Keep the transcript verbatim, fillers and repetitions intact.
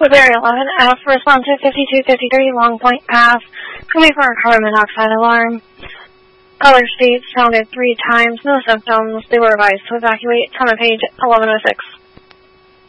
Blueberry eleven F, response to fifty-two fifty-three, Long Point Path. Coming for a carbon monoxide alarm. Color speed sounded three times, no symptoms. They were advised to evacuate. Time of page eleven oh six.